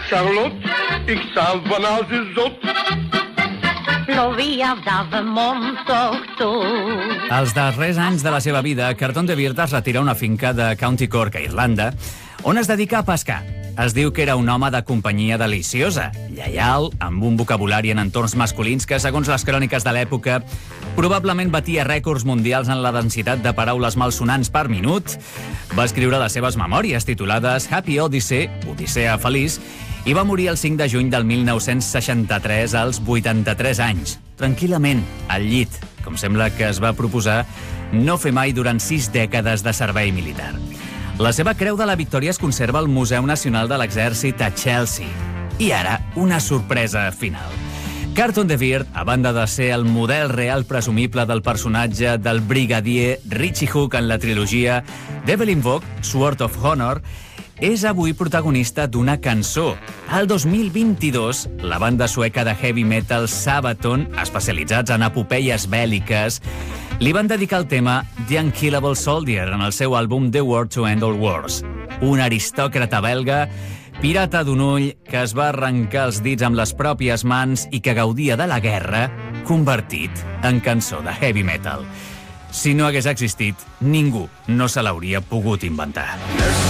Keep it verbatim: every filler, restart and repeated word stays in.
Charlotte, ik sta vanaf de zot. Plovia de món tot. Als darrers anys de la seva vida, Carlton de Wirt es retira a una finca de County Cork, a Irlanda, on es dedica a pescar. Es diu que era un home de companyia deliciosa, lleial, amb un vocabulari en entorns masculins que, segons les cròniques de l'època, probablement batia rècords mundials en la densitat de paraules malsonants per minut. Va escriure les seves memòries, titulades Happy Odyssey, Odissea feliç, i va morir el cinc de juny del mil nou-cents seixanta-tres als vuitanta-tres anys, tranquil·lament, al llit, com sembla que es va proposar no fer mai durant sis dècades de servei militar. La seva creu de la Victòria es conserva al Museu Nacional de l'Exèrcit a Chelsea. I ara, una sorpresa final. Carlton de Wirt, a banda de ser el model real presumible del personatge del brigadier Richie Hook en la trilogia Devil Invoke, Sword of Honor, és avui protagonista d'una cançó. El dos mil vint-i-dos, la banda sueca de heavy metal Sabaton, especialitzats en epopeies bèl·liques, li van dedicar el tema The Unkillable Soldier en el seu àlbum The War to End All Wars. Un aristòcrata belga, pirata d'un ull, que es va arrencar els dits amb les pròpies mans i que gaudia de la guerra, convertit en cançó de heavy metal. Si no hagués existit, ningú no se l'hauria pogut inventar.